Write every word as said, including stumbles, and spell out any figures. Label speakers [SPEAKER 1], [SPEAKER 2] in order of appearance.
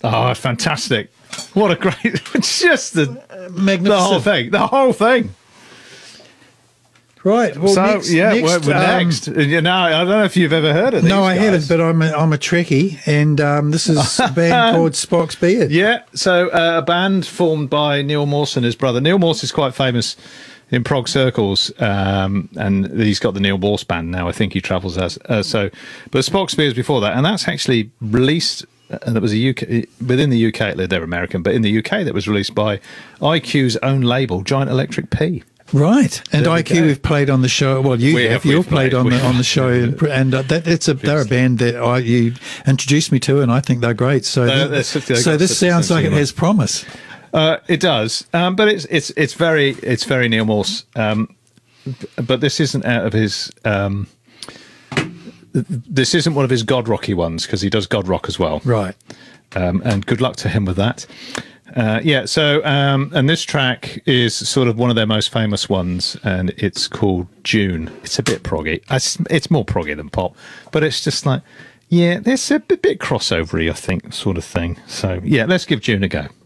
[SPEAKER 1] Oh, fantastic. What a great... It's just the,
[SPEAKER 2] Magnificent.
[SPEAKER 1] the whole thing. The whole thing.
[SPEAKER 2] Right. Well,
[SPEAKER 1] so,
[SPEAKER 2] next,
[SPEAKER 1] yeah,
[SPEAKER 2] next,
[SPEAKER 1] we're, we're
[SPEAKER 2] um,
[SPEAKER 1] next. You know, I don't know if you've ever heard of these
[SPEAKER 2] No, I
[SPEAKER 1] guys.
[SPEAKER 2] haven't, but I'm a, I'm a Trekkie, and um, this is a band called Spock's Beard.
[SPEAKER 1] Yeah, so uh, a band formed by Neil Morse and his brother. Neil Morse is quite famous in prog circles, um, and he's got the Neil Morse band now. I think he travels as uh, so. But Spock's Beard before that, and that's actually released. And uh, it was a U K within the U K. They're American, but in the U K, that was released by I Q's own label, Giant Electric P.
[SPEAKER 2] Right, and
[SPEAKER 1] There we
[SPEAKER 2] I Q
[SPEAKER 1] go.
[SPEAKER 2] we've played on the show. Well, you
[SPEAKER 1] We
[SPEAKER 2] have.
[SPEAKER 1] have,
[SPEAKER 2] You've
[SPEAKER 1] we've
[SPEAKER 2] played
[SPEAKER 1] played,
[SPEAKER 2] on the
[SPEAKER 1] we've
[SPEAKER 2] on the show, and, and uh, that it's a they're a band that I you introduced me to, and I think they're great. So,
[SPEAKER 1] Uh,
[SPEAKER 2] th-
[SPEAKER 1] that's- they've
[SPEAKER 2] so
[SPEAKER 1] got
[SPEAKER 2] this
[SPEAKER 1] such a
[SPEAKER 2] sounds
[SPEAKER 1] sense
[SPEAKER 2] like
[SPEAKER 1] of
[SPEAKER 2] it
[SPEAKER 1] humour.
[SPEAKER 2] has promise.
[SPEAKER 1] Uh, it does, um, but it's it's it's very it's very Neil Morse. Um, but this isn't out of his. Um, this isn't one of his God Rocky ones because he does God Rock as well.
[SPEAKER 2] Right.
[SPEAKER 1] Um, and good luck to him with that. Uh, yeah, so, um, and this track is sort of one of their most famous ones, and it's called June. It's a bit proggy. It's, it's more proggy than pop, but it's just like, yeah, there's a bit, bit crossovery, I think, sort of thing. So, yeah, let's give June a go.